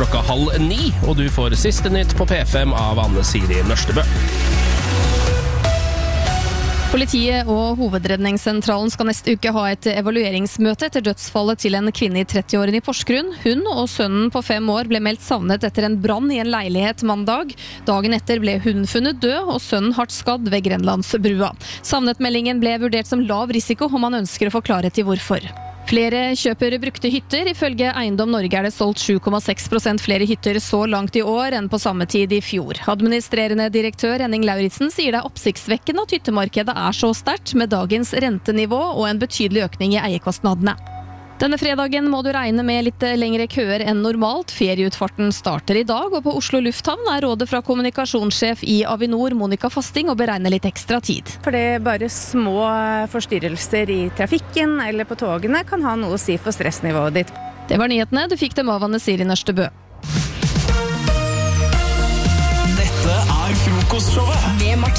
klokka 8:30, og du får siste nytt på P5 av Anne Siri Nørstebø. Politiet og Hovedredningssentralen skal neste uke ha et evalueringsmøte etter dødsfallet til en kvinne i 30-årene i Porsgrunn. Hun og sønnen på 5 år ble meldt savnet etter en brann i en leilighet mandag. Dagen etter ble hun funnet død og sønnen hardt skadd ved Grenlandsbrua. Savnetmeldingen ble vurdert som lav risiko, og man ønsker å få klarhet i hvorfor. Flere kjøper brukte hytter. Ifølge Eiendom Norge er det solgt 7,6% flere hytter så langt i år enn på samme tid i fjor. Administrerende direktør Henning Lauritsen sier det er oppsiktsvekkende at hyttemarkedet er så sterkt med dagens rentenivå og en betydelig økning i eiekostnadene. Denne fredagen må du regne med litt lengre køer enn normalt. Ferieutfarten starter i dag, og på Oslo Lufthavn er rådet fra kommunikasjonssjef i Avinor, Monica Fasting, å beregne litt ekstra tid. Fordi bare små forstyrrelser i trafikken eller på togene kan ha noe å si for stressnivået ditt. Det var nyhetene. Du fikk dem av Anne Siri Nørstebø.